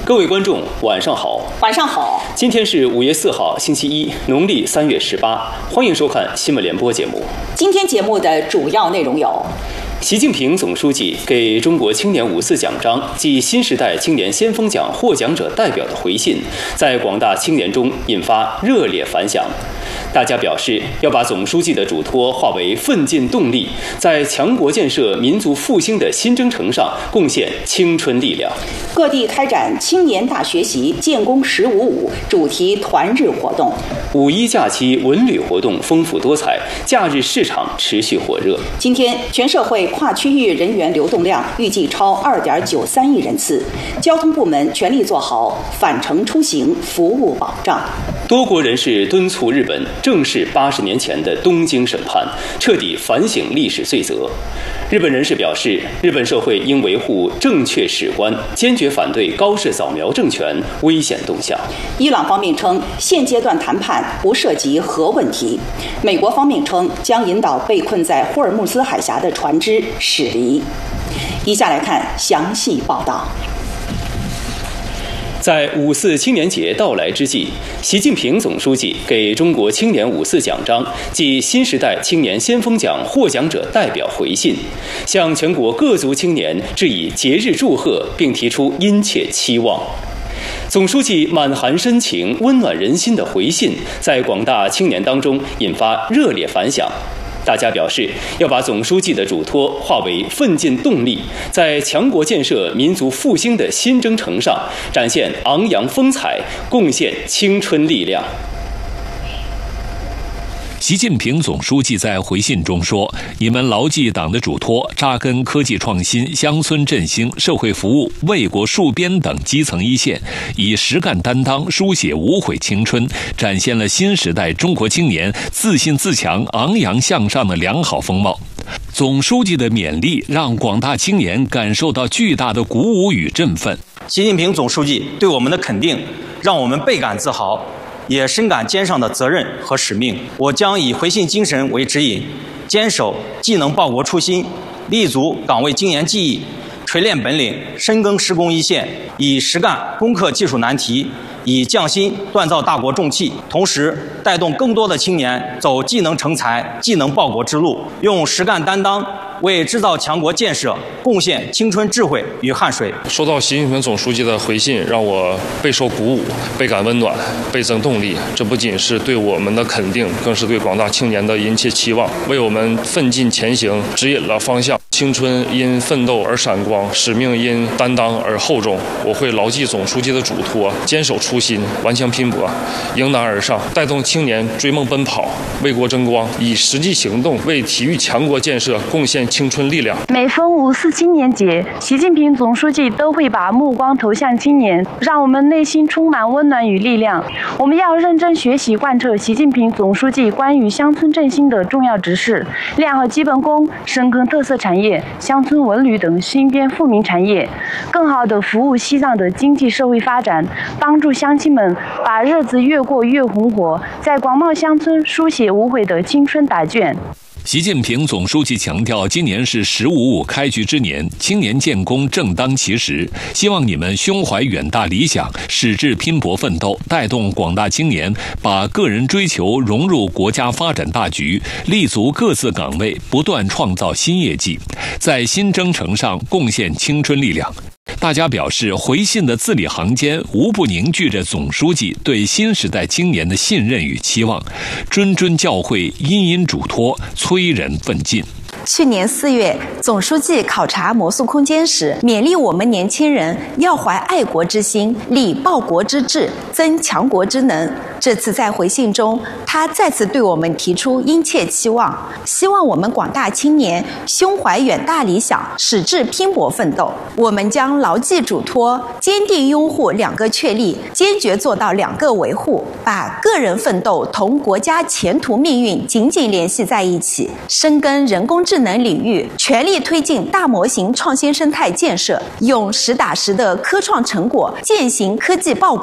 各位观众，晚上好。 晚上好。 今天是5月4号，星期一，农历3月18。欢迎收看新闻联播节目。 今天节目的主要内容有： 习近平总书记给中国青年5·4奖章暨新时代青年先锋奖获奖者代表的回信，在广大青年中引发热烈反响。大家表示要把总书记的嘱托化为奋进动力，在强国建设、民族复兴的新征程上贡献青春力量。 各地开展青年大学习、建功15.5主题团日活动。 5·1假期文旅活动丰富多彩，假日市场持续火热。 今天，全社会跨区域人员流动量预计超2.93亿人次，交通部门全力做好返程出行服务保障。 多国人士敦促日本正视80年前的东京审判，彻底反省历史罪责。日本人士表示，日本社会应维护正确史观，坚决反对高市扫描政权危险动向。 伊朗方面称，现阶段谈判不涉及核问题。美国方面称，将引导被困在霍尔木兹海峡的船只驶离。以下来看详细报道。在 5·4青年节到来之际，习近平总书记给中国青年5·4奖章暨新时代青年先锋奖获奖者代表回信，向全国各族青年致以节日祝贺，并提出殷切期望。总书记满含深情、温暖人心的回信，在广大青年当中引发热烈反响。大家表示要把总书记的嘱托化为奋进动力，在强国建设、民族复兴的新征程上展现昂扬风采，贡献青春力量。 习近平总书记在回信中说：“你们牢记党的嘱托，扎根科技创新、乡村振兴、社会服务、为国戍边等基层一线，以实干担当书写无悔青春，展现了新时代中国青年自信自强、昂扬向上的良好风貌。”总书记的勉励让广大青年感受到巨大的鼓舞与振奋。 习近平总书记对我们的肯定，让我们倍感自豪，也深感肩上的责任和使命。我将以回信精神为指引，坚守技能报国初心，立足岗位经验技艺，锤炼本领，深耕施工一线，以实干攻克技术难题，以匠心锻造大国重器，同时带动更多的青年走技能成才、技能报国之路，用实干担当为制造强国建设贡献青春智慧与汗水。 收到习近平总书记的回信，让我备受鼓舞，倍感温暖，倍增动力。这不仅是对我们的肯定，更是对广大青年的殷切期望，为我们奋进前行指引了方向。青春因奋斗而闪光，使命因担当而厚重。我会牢记总书记的嘱托，坚守初心，顽强拼搏，迎难而上，带动青年追梦奔跑，为国争光，以实际行动为体育强国建设贡献青春力量。 每逢5·4青年节，习近平总书记都会把目光投向青年，让我们内心充满温暖与力量。我们要认真学习贯彻习近平总书记关于乡村振兴的重要指示，练好基本功，深耕特色产业、乡村文旅等新编富民产业，更好地服务西藏的经济社会发展，帮助乡亲们把日子越过越红火，在广袤乡村书写无悔的青春答卷。 习近平总书记强调，今年是15·5开局之年，青年建功正当其时，希望你们胸怀远大理想，矢志拼搏奋斗，带动广大青年把个人追求融入国家发展大局，立足各自岗位，不断创造新业绩，在新征程上贡献青春力量。大家表示，回信的字里行间无不凝聚着总书记对新时代青年的信任与期望，谆谆教诲，殷殷嘱托，催人奋进。 去年4月，总书记考察魔术空间时，勉励我们年轻人要怀爱国之心，立报国之志，增强国之能。这次在回信中，他再次对我们提出殷切期望，希望我们广大青年胸怀远大理想，矢志拼搏奋斗。我们将牢记嘱托，坚定拥护2个确立，坚决做到2个维护，把个人奋斗同国家前途命运紧紧联系在一起，深耕人工智能领域，全力推进大模型创新生态建设，用实打实的科创成果践行科技报国。